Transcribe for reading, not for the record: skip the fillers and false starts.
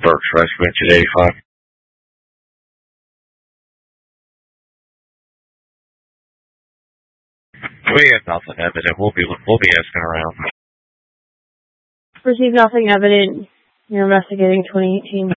Burke's Rescue at 85. We have nothing evident. We'll be asking around. Received nothing evident. You're investigating 2018.